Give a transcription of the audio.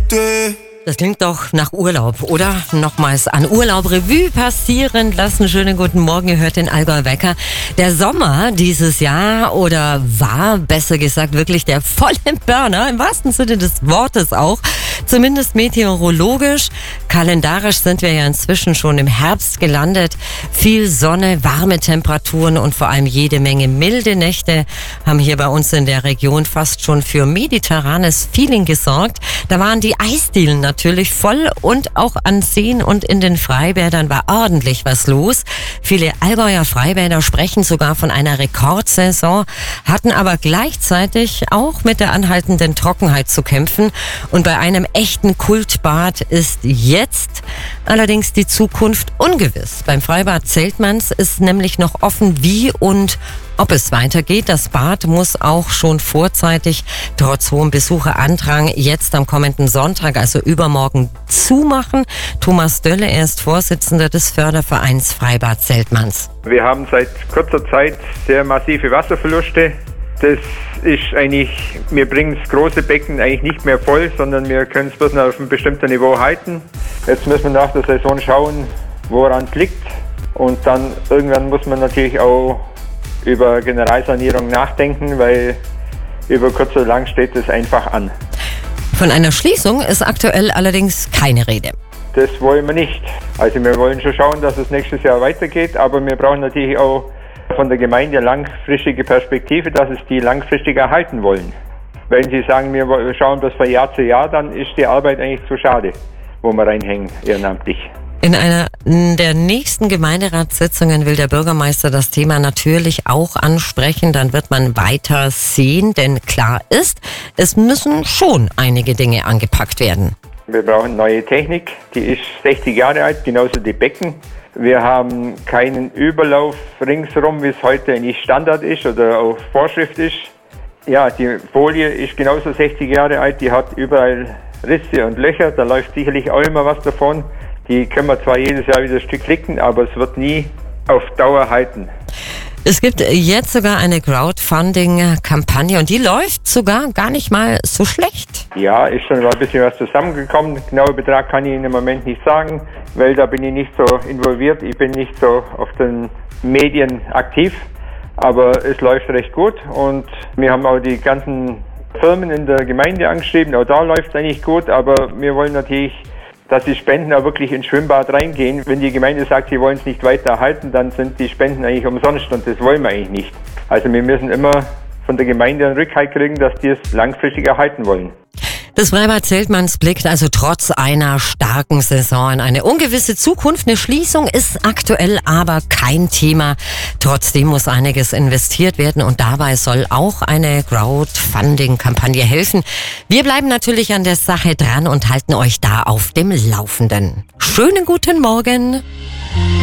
t'es. Das klingt doch nach Urlaub, oder? Nochmals an Urlaub Revue passieren lassen. Schönen guten Morgen, ihr hört den Allgäu Wecker. Der Sommer dieses Jahr war besser gesagt wirklich der volle Burner, im wahrsten Sinne des Wortes auch. Zumindest meteorologisch. Kalendarisch sind wir ja inzwischen schon im Herbst gelandet. Viel Sonne, warme Temperaturen und vor allem jede Menge milde Nächte haben hier bei uns in der Region fast schon für mediterranes Feeling gesorgt. Da waren die Eisdielen natürlich voll und auch an Seen und in den Freibädern war ordentlich was los. Viele Allgäuer Freibäder sprechen sogar von einer Rekordsaison, hatten aber gleichzeitig auch mit der anhaltenden Trockenheit zu kämpfen. Und bei einem echten Kultbad ist jetzt allerdings die Zukunft ungewiss. Beim Freibad Zeltmanns ist nämlich noch offen, wie und ob es weitergeht. Das Bad muss auch schon vorzeitig, trotz hohem Besucherandrang, jetzt am kommenden Sonntag, also übermorgen, zumachen. Thomas Dölle, er ist Vorsitzender des Fördervereins Freibad Zeltmanns. Wir haben seit kurzer Zeit sehr massive Wasserverluste. Das ist eigentlich, wir bringen das große Becken eigentlich nicht mehr voll, sondern wir können es bloß noch auf einem bestimmten Niveau halten. Jetzt müssen wir nach der Saison schauen, woran es liegt. Und dann irgendwann muss man natürlich auch über Generalsanierung nachdenken, weil über kurz oder lang steht es einfach an. Von einer Schließung ist aktuell allerdings keine Rede. Das wollen wir nicht. Also wir wollen schon schauen, dass es nächstes Jahr weitergeht, aber wir brauchen natürlich auch von der Gemeinde langfristige Perspektive, dass es die langfristig erhalten wollen. Wenn Sie sagen, wir schauen das von Jahr zu Jahr, dann ist die Arbeit eigentlich zu schade, wo wir reinhängen ehrenamtlich. In einer der nächsten Gemeinderatssitzungen will der Bürgermeister das Thema natürlich auch ansprechen. Dann wird man weiter sehen, denn klar ist, es müssen schon einige Dinge angepackt werden. Wir brauchen neue Technik, die ist 60 Jahre alt, genauso die Becken. Wir haben keinen Überlauf ringsherum, wie es heute nicht Standard ist oder auch Vorschrift ist. Ja, die Folie ist genauso 60 Jahre alt, die hat überall Risse und Löcher, da läuft sicherlich auch immer was davon. Die können wir zwar jedes Jahr wieder ein Stück klicken, aber es wird nie auf Dauer halten. Es gibt jetzt sogar eine Crowdfunding-Kampagne und die läuft sogar gar nicht mal so schlecht. Ja, ist schon mal ein bisschen was zusammengekommen. Den genauen Betrag kann ich Ihnen im Moment nicht sagen, weil da bin ich nicht so involviert. Ich bin nicht so auf den Medien aktiv, aber es läuft recht gut und wir haben auch die ganzen Firmen in der Gemeinde angeschrieben. Auch da läuft es eigentlich gut, aber wir wollen natürlich, dass die Spenden auch wirklich ins Schwimmbad reingehen. Wenn die Gemeinde sagt, sie wollen es nicht weiter erhalten, dann sind die Spenden eigentlich umsonst und das wollen wir eigentlich nicht. Also wir müssen immer von der Gemeinde einen Rückhalt kriegen, dass die es langfristig erhalten wollen. Das Freibad Zeltmanns blickt also trotz einer starken Saison in eine ungewisse Zukunft. Eine Schließung ist aktuell aber kein Thema. Trotzdem muss einiges investiert werden und dabei soll auch eine Crowdfunding-Kampagne helfen. Wir bleiben natürlich an der Sache dran und halten euch da auf dem Laufenden. Schönen guten Morgen.